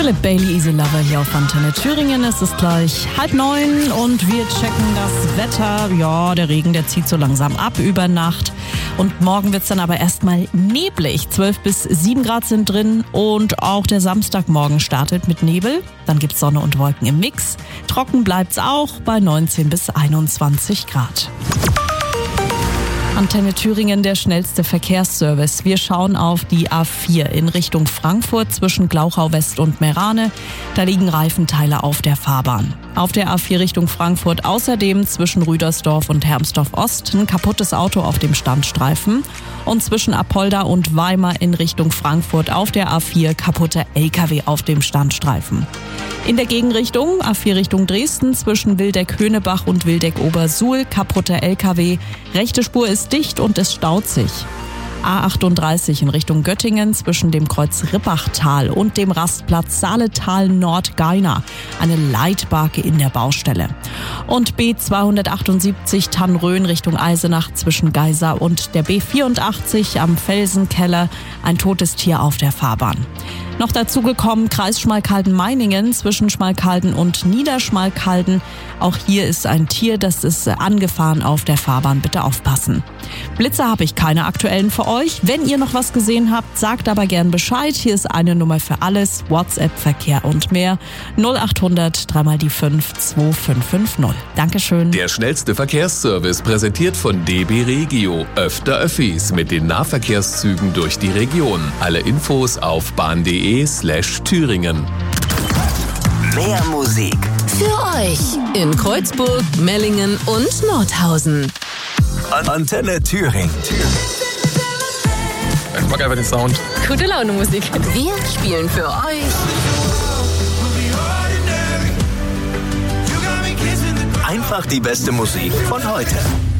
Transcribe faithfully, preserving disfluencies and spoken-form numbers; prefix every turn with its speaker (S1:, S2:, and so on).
S1: Philipp Bailey, Easy Lover hier auf Antenne Thüringen. Es ist gleich halb neun und wir checken das Wetter. Ja, der Regen, der zieht so langsam ab über Nacht. Und morgen wird's dann aber erstmal neblig. zwölf bis sieben Grad sind drin und auch der Samstagmorgen startet mit Nebel. Dann gibt's Sonne und Wolken im Mix. Trocken bleibt's auch bei neunzehn bis einundzwanzig Grad. Antenne Thüringen, der schnellste Verkehrsservice. Wir schauen auf die A vier in Richtung Frankfurt zwischen Glauchau West und Meerane. Da liegen Reifenteile auf der Fahrbahn. Auf der A vier Richtung Frankfurt außerdem zwischen Rüdersdorf und Hermsdorf Ost ein kaputtes Auto auf dem Standstreifen. Und zwischen Apolda und Weimar in Richtung Frankfurt auf der A vier kaputter L K W auf dem Standstreifen. In der Gegenrichtung, A vier Richtung Dresden, zwischen Wildeck-Höhnebach und Wildeck-Obersuhl, kaputter L K W. Rechte Spur ist dicht und es staut sich. A achtunddreißig in Richtung Göttingen zwischen dem Kreuz Rippachtal und dem Rastplatz Saaletal-Nord-Geina. Eine Leitbarke in der Baustelle. Und B zweihundertachtundsiebzig Tannröhn Richtung Eisenach zwischen Geisa und der B vierundachtzig am Felsenkeller. Ein totes Tier auf der Fahrbahn. Noch dazu gekommen Kreis Schmalkalden-Meiningen zwischen Schmalkalden und Niederschmalkalden. Auch hier ist ein Tier, das ist angefahren auf der Fahrbahn. Bitte aufpassen. Blitze habe ich keine aktuellen für euch. Wenn ihr noch was gesehen habt, sagt aber gern Bescheid. Hier ist eine Nummer für alles. WhatsApp, Verkehr und mehr. null achthundert drei mal die fünf zwei fünf fünf null. Dankeschön.
S2: Der schnellste Verkehrsservice präsentiert von D B Regio. Öfter Öffis mit den Nahverkehrszügen durch die Region. Alle Infos auf bahn.de slash Thüringen.
S3: Mehr Musik
S4: für euch in Kreuzburg, Mellingen und Nordhausen.
S3: Antenne Thüringen.
S5: Ich mag einfach den Sound.
S4: Gute Laune Musik. Wir spielen für euch
S3: einfach die beste Musik von heute.